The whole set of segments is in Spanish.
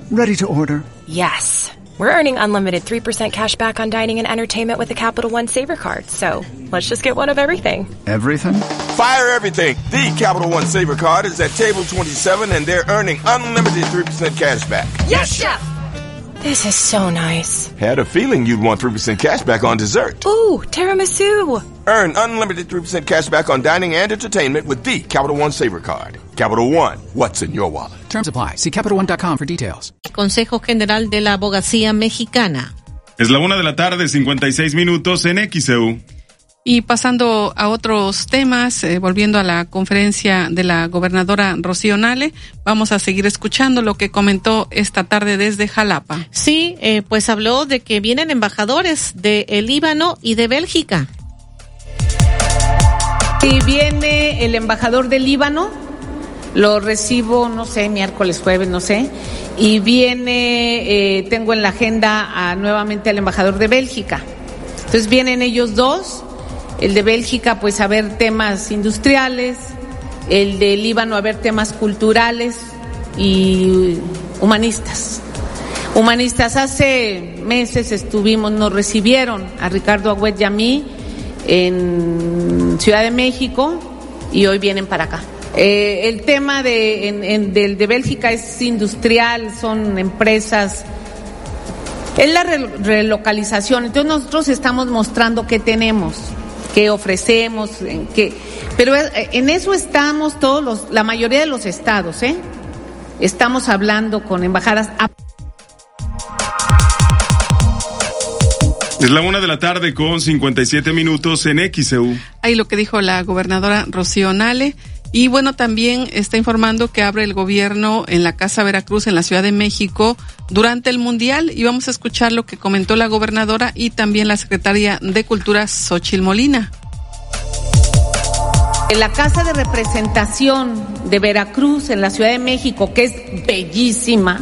Ready to order. Yes. We're earning unlimited 3% cash back on dining and entertainment with the Capital One Saver Card, so let's just get one of everything. Everything? Fire everything. The Capital One Saver Card is at table 27 and they're earning unlimited 3% cash back. Yes, Chef! This is so nice. Had a feeling you'd want 3% cash back on dessert. Ooh, tiramisu. Earn unlimited 3% cash back on dining and entertainment with the Capital One Saver Card. Capital One, what's in your wallet? Terms apply. See CapitalOne.com for details. Consejo General de la Abogacía Mexicana. Es la 1:56 en XEU. Y pasando a otros temas, volviendo a la conferencia de la gobernadora Rocío Nale, vamos a seguir escuchando lo que comentó esta tarde desde Jalapa. Sí, pues habló de que vienen embajadores de el Líbano y de Bélgica. Y viene el embajador del Líbano, lo recibo, no sé, miércoles, jueves, no sé, y viene, tengo en la agenda nuevamente al embajador de Bélgica. Entonces vienen ellos dos. El de Bélgica, pues, a ver temas industriales, el de Líbano a ver temas culturales y humanistas. Hace meses nos recibieron a Ricardo Agüed y a mí en Ciudad de México y hoy vienen para acá. El tema del de Bélgica es industrial, son empresas, es la relocalización. Entonces nosotros estamos mostrando qué tenemos, qué ofrecemos, pero en eso estamos la mayoría de los estados, estamos hablando con embajadas. Es la 1:57 en XEU. Ahí lo que dijo la gobernadora Rocío Nale. Y bueno, también está informando que abre el gobierno en la Casa Veracruz en la Ciudad de México durante el Mundial, y vamos a escuchar lo que comentó la gobernadora y también la secretaria de Cultura, Xóchitl Molina. En la Casa de Representación de Veracruz en la Ciudad de México, que es bellísima,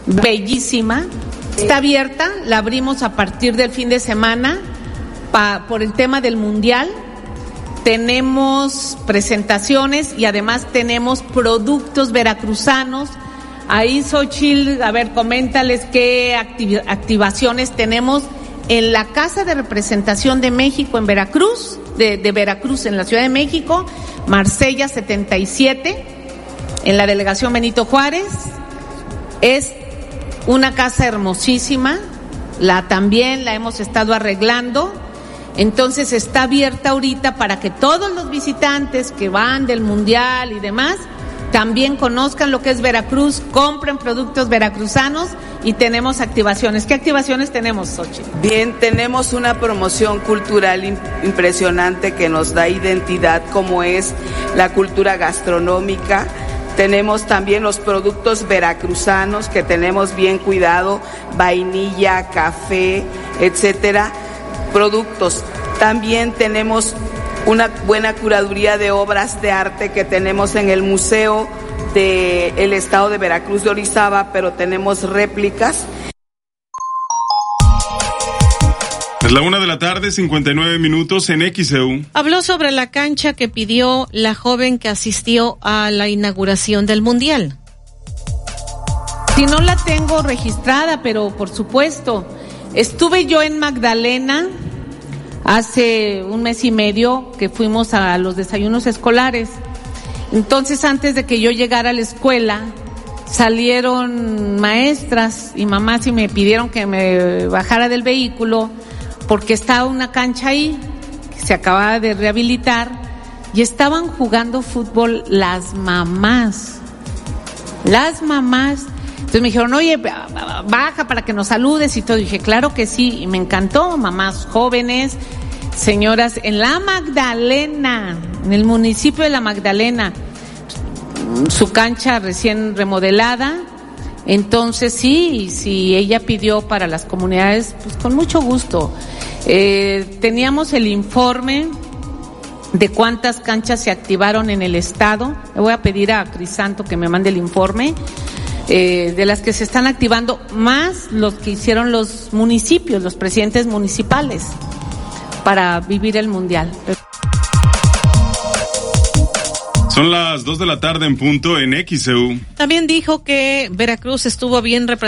está abierta, la abrimos a partir del fin de semana por el tema del Mundial. Tenemos presentaciones y además tenemos productos veracruzanos. Ahí, Xóchitl, a ver, coméntales qué activaciones tenemos en la Casa de Representación de México en Veracruz, de Veracruz en la Ciudad de México, Marsella 77, en la delegación Benito Juárez. Es una casa hermosísima, también la hemos estado arreglando. Entonces está abierta ahorita para que todos los visitantes que van del Mundial y demás también conozcan lo que es Veracruz, compren productos veracruzanos y tenemos activaciones. ¿Qué activaciones tenemos, Xóchitl? Bien, tenemos una promoción cultural impresionante que nos da identidad, como es la cultura gastronómica. Tenemos también los productos veracruzanos que tenemos bien cuidado, vainilla, café, etcétera. Productos. También tenemos una buena curaduría de obras de arte que tenemos en el Museo del Estado de Veracruz de Orizaba, pero tenemos réplicas. Es la 1:59 en XEU. Habló sobre la cancha que pidió la joven que asistió a la inauguración del Mundial. Si no la tengo registrada, pero por supuesto. Estuve yo en Magdalena hace un mes y medio que fuimos a los desayunos escolares. Entonces, antes de que yo llegara a la escuela, salieron maestras y mamás y me pidieron que me bajara del vehículo porque estaba una cancha ahí que se acababa de rehabilitar y estaban jugando fútbol las mamás. Entonces me dijeron, oye, baja para que nos saludes y todo. Y dije, claro que sí, y me encantó, mamás jóvenes, señoras, en la Magdalena, en el municipio de la Magdalena, su cancha recién remodelada. Entonces sí, si ella pidió para las comunidades, pues con mucho gusto. Teníamos el informe de cuántas canchas se activaron en el estado. Le voy a pedir a Crisanto que me mande el informe. De las que se están activando, más los que hicieron los municipios, los presidentes municipales, para vivir el Mundial. Son las 2:00 p.m. en XEU. También dijo que Veracruz estuvo bien representada